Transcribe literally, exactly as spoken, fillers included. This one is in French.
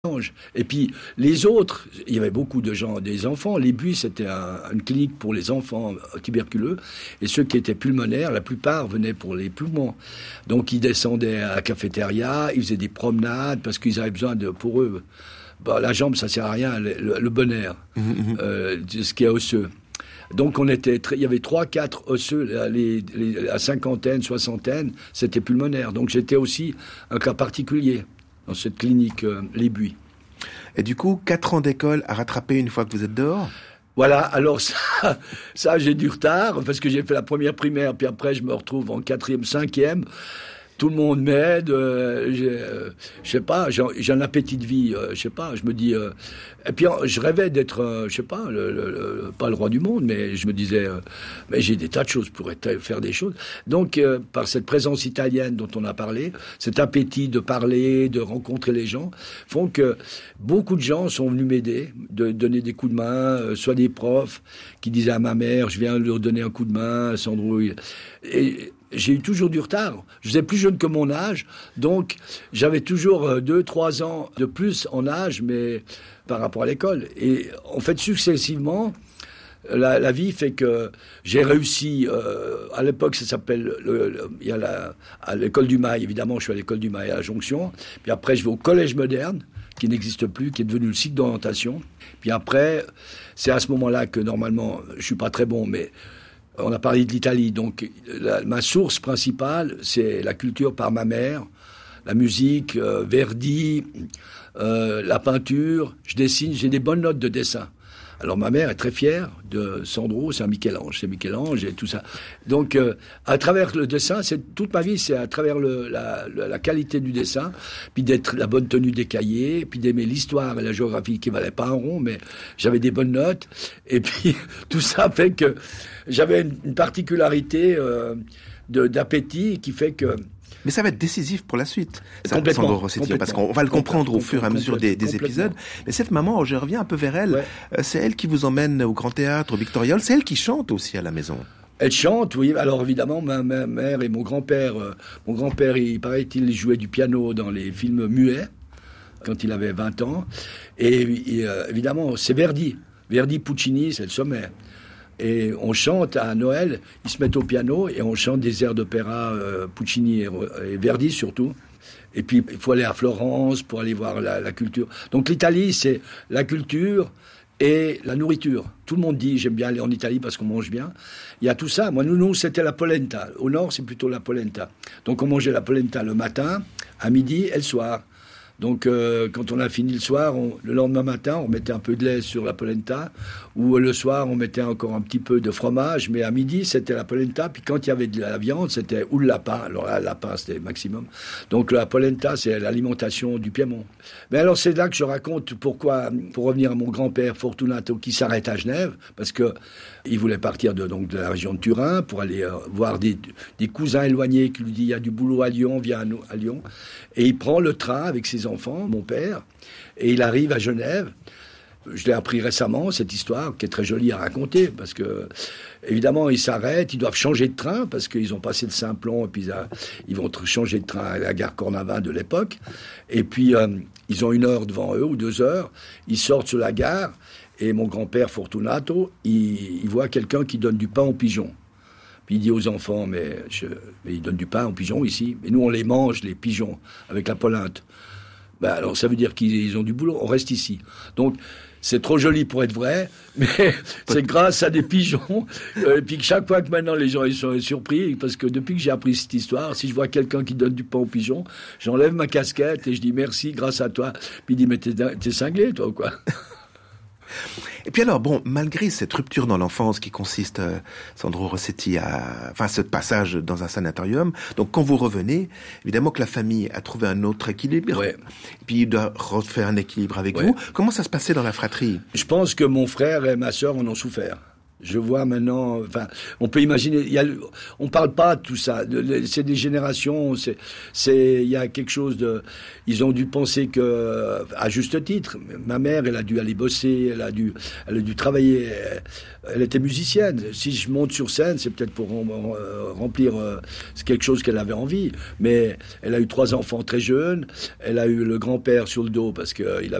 Et puis les autres, il y avait beaucoup de gens, des enfants. Les Buis, c'était un, une clinique pour les enfants tuberculeux. Et ceux qui étaient pulmonaires, la plupart venaient pour les poumons. Donc ils descendaient à la cafétéria, ils faisaient des promenades parce qu'ils avaient besoin de, pour eux, bah, la jambe, ça sert à rien, le, le, le bon air, mmh, euh, ce qui est osseux. Donc on était, très, il y avait trois, quatre osseux, les, les, la cinquantaine, soixantaine, c'était pulmonaire. Donc j'étais aussi un cas particulier dans cette clinique, euh, les Buis. Et du coup, quatre ans d'école à rattraper une fois que vous êtes dehors ? Voilà, alors ça, ça j'ai du retard, parce que j'ai fait la première primaire, puis après je me retrouve en quatrième, cinquième. Tout le monde m'aide, euh, j'ai, euh, je sais pas, j'ai, j'ai un appétit de vie, euh, je sais pas, je me dis... Euh, et puis je rêvais d'être, euh, je sais pas, le, le, le, pas le roi du monde, mais je me disais, euh, mais j'ai des tas de choses pour être, faire des choses. Donc, euh, par cette présence italienne dont on a parlé, cet appétit de parler, de rencontrer les gens, font que beaucoup de gens sont venus m'aider, de donner des coups de main, euh, soit des profs qui disaient à ma mère, je viens leur donner un coup de main, Sandro... Et, j'ai eu toujours du retard. Je faisais plus jeune que mon âge, donc j'avais toujours deux, trois ans de plus en âge, mais par rapport à l'école. Et en fait, successivement, la, la vie fait que j'ai réussi. Euh, à l'époque, ça s'appelle, le, le, il y a la, à l'école du Mail, évidemment, je suis à l'école du Mail à la Jonction. Puis après, je vais au collège moderne, qui n'existe plus, qui est devenu le cycle d'orientation. Puis après, c'est à ce moment-là que normalement, je suis pas très bon, mais on a parlé de l'Italie, donc la, ma source principale, c'est la culture par ma mère, la musique, euh, Verdi, euh, la peinture. Je dessine, j'ai des bonnes notes de dessin. Alors ma mère est très fière de Sandro, c'est un Michel-Ange, c'est Michel-Ange et tout ça. Donc euh, à travers le dessin, c'est toute ma vie, c'est à travers le, la, la, la qualité du dessin, puis d'être la bonne tenue des cahiers, puis d'aimer l'histoire et la géographie qui valaient pas un rond, mais j'avais des bonnes notes. Et puis tout ça fait que j'avais une, une particularité euh, de, d'appétit qui fait que... Mais ça va être décisif pour la suite, ça, complètement, Sandro Rossetti, parce qu'on va le comprendre au fur et à mesure des, des épisodes. Mais cette maman, je reviens un peu vers elle, ouais. euh, c'est elle qui vous emmène au Grand Théâtre, au Victoria Hall, c'est elle qui chante aussi à la maison. Elle chante, oui. Alors évidemment, ma, ma mère et mon grand-père, euh, mon grand-père, il paraît-il, il jouait du piano dans les films muets quand il avait vingt ans. Et, et euh, évidemment, c'est Verdi. Verdi, Puccini, c'est le sommet. Et on chante à Noël, ils se mettent au piano et on chante des airs d'opéra, euh, Puccini et, et Verdi surtout. Et puis il faut aller à Florence pour aller voir la, la culture. Donc l'Italie, c'est la culture et la nourriture. Tout le monde dit j'aime bien aller en Italie parce qu'on mange bien. Il y a tout ça. Moi, nous, nous c'était la polenta. Au nord, c'est plutôt la polenta. Donc on mangeait la polenta le matin, à midi et le soir. Donc, euh, quand on a fini le soir, on, le lendemain matin, on mettait un peu de lait sur la polenta, ou le soir, on mettait encore un petit peu de fromage, mais à midi, c'était la polenta, puis quand il y avait de la viande, c'était ou le lapin. Alors là, le lapin, c'était maximum. Donc, la polenta, c'est l'alimentation du Piémont. Mais alors, c'est là que je raconte pourquoi, pour revenir à mon grand-père Fortunato, qui s'arrête à Genève, parce que il voulait partir de, donc, de la région de Turin pour aller euh, voir des, des cousins éloignés qui lui disent, il y a du boulot à Lyon, viens à, nous, à Lyon. Et il prend le train avec ses enfants, mon père, et il arrive à Genève. Je l'ai appris récemment, cette histoire, qui est très jolie à raconter, parce que, évidemment, ils s'arrêtent, ils doivent changer de train, parce qu'ils ont passé le Simplon, et puis ils vont changer de train à la gare Cornavin de l'époque. Et puis, euh, ils ont une heure devant eux, ou deux heures, ils sortent sur la gare, et mon grand-père Fortunato, il, il voit quelqu'un qui donne du pain aux pigeons. Puis il dit aux enfants, mais, je, mais il donne du pain aux pigeons ici, mais nous on les mange, les pigeons, avec la polenta. Ben alors ça veut dire qu'ils ont du boulot, on reste ici. Donc c'est trop joli pour être vrai, mais c'est grâce à des pigeons. Euh, et puis chaque fois que maintenant les gens ils sont surpris, parce que depuis que j'ai appris cette histoire, si je vois quelqu'un qui donne du pain aux pigeons, j'enlève ma casquette et je dis merci, grâce à toi. Puis il dit, mais t'es, t'es cinglé toi ou quoi? Et puis alors, bon, malgré cette rupture dans l'enfance qui consiste, euh, Sandro Rossetti, à, enfin, ce passage dans un sanatorium, donc quand vous revenez, évidemment que la famille a trouvé un autre équilibre, ouais. Et puis il doit refaire un équilibre avec ouais. vous. Comment ça se passait dans la fratrie? Je pense que mon frère et ma sœur en ont souffert. Je vois maintenant, enfin, on peut imaginer, il y a, on parle pas de tout ça. C'est des générations, c'est, c'est, il y a quelque chose de, ils ont dû penser que, à juste titre, ma mère, elle a dû aller bosser, elle a dû, elle a dû travailler, elle était musicienne. Si je monte sur scène, c'est peut-être pour remplir, c'est quelque chose qu'elle avait envie. Mais elle a eu trois enfants très jeunes, elle a eu le grand-père sur le dos parce qu'il avait